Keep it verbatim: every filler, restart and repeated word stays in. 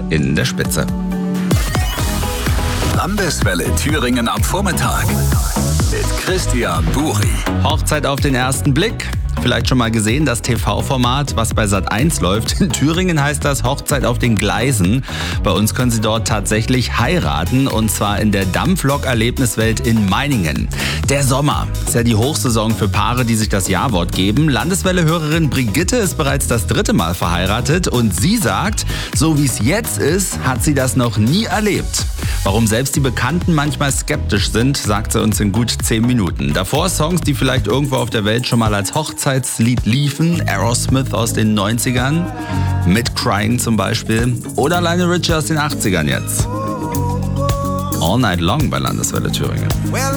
in der Spitze. Landeswelle Thüringen am Vormittag mit Christian Buri. Hochzeit auf den ersten Blick. Vielleicht schon mal gesehen, das T V-Format, was bei Sat eins läuft. In Thüringen heißt das Hochzeit auf den Gleisen. Bei uns können Sie dort tatsächlich heiraten, und zwar in der Dampflok-Erlebniswelt in Meiningen. Der Sommer ist ja die Hochsaison für Paare, die sich das Ja-Wort geben. Landeswelle-Hörerin Brigitte ist bereits das dritte Mal verheiratet und sie sagt, so wie es jetzt ist, hat sie das noch nie erlebt. Warum selbst die Bekannten manchmal skeptisch sind, sagt sie uns in gut zehn Minuten. Davor Songs, die vielleicht irgendwo auf der Welt schon mal als Hochzeitslied liefen. Aerosmith aus den neunzigern, mit Crying zum Beispiel. Oder Lionel Richie aus den achtzigern jetzt. All Night Long bei Landeswelle Thüringen.